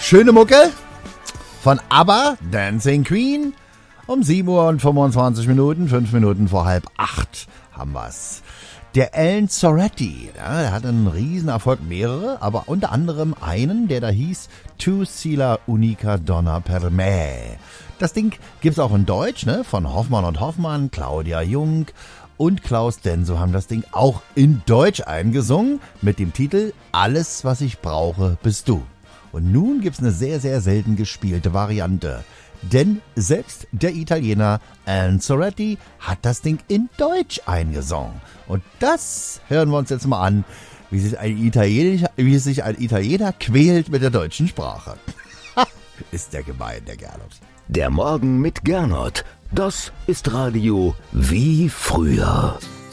Schöne Mucke von ABBA, Dancing Queen. Um 7 Uhr und 25 Minuten, 5 Minuten vor 7:30 haben wir's. Der Alan Soretti, ja, der hat einen Riesenerfolg, mehrere, aber unter anderem einen, der da hieß Tu si la unica donna per me. Das Ding gibt's auch in Deutsch, ne? Von Hoffmann und Hoffmann, Claudia Jung und Klaus Denso haben das Ding auch in Deutsch eingesungen mit dem Titel Alles, was ich brauche, bist du. Und nun gibt's eine sehr, sehr selten gespielte Variante. Denn selbst der Italiener Alan Soretti hat das Ding in Deutsch eingesungen. Und das hören wir uns jetzt mal an, wie sich ein Italiener quält mit der deutschen Sprache. Ist der gemein, der Gernot. Der Morgen mit Gernot, das ist Radio wie früher.